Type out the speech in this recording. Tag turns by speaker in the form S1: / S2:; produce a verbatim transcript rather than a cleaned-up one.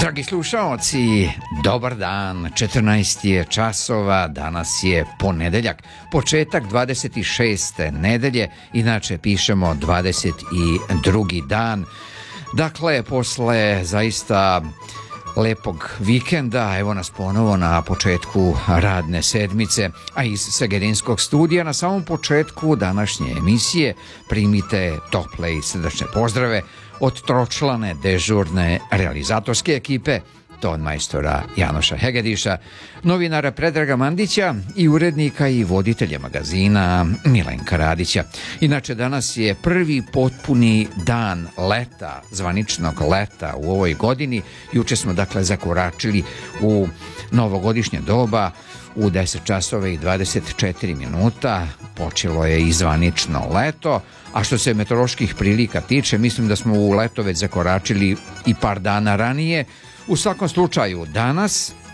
S1: Dragi slušaoci, dobar dan, četrnaest je časova, danas je ponedeljak, početak dvadeset šeste nedelje, inače pišemo dvadeset drugi dan. Dakle, posle zaista lepog vikenda, evo nas ponovo na početku radne sedmice, a iz Segedinskog studija na samom početku današnje emisije primite tople i srdačne pozdrave od tročlane dežurne realizatorske ekipe, ton majstora Janoša Hegediša, novinara Predraga Mandića i urednika i voditelja magazina Milenka Radića. Inače, danas je prvi potpuni dan leta, zvaničnog leta u ovoj godini. Juče smo dakle zakoračili u novogodišnje doba, u deset časova i dvadeset četiri minuta počelo je i zvanično leto, a što se meteoroloških prilika tiče, mislim da smo u leto već zakoračili i par dana ranije. U svakom slučaju, danas